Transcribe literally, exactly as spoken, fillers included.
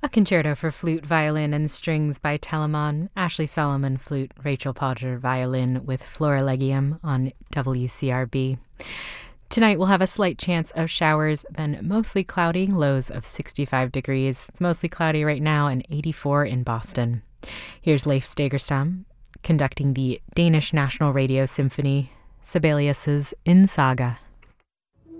A concerto for flute, violin, and strings by Telemann, Ashley Solomon flute, Rachel Podger violin with Florilegium on W C R B. Tonight we'll have a slight chance of showers, then mostly cloudy, lows of sixty-five degrees. It's mostly cloudy right now and eighty-four in Boston. Here's Leif Stagerstam conducting the Danish National Radio Symphony, Sibelius's In Saga.